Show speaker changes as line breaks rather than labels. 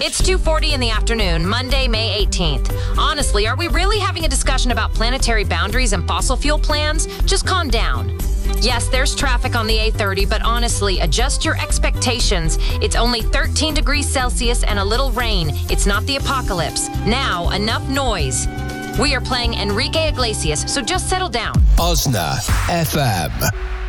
It's 2:40 in the afternoon, Monday, May 18th. Honestly, are we really having a discussion about planetary boundaries and fossil fuel plans? Just calm down. Yes, there's traffic on the A30, but honestly, adjust your expectations. It's only 13 degrees Celsius and a little rain. It's not the apocalypse. Now, enough noise. We are playing Enrique Iglesias, so just settle down.
Osna FM.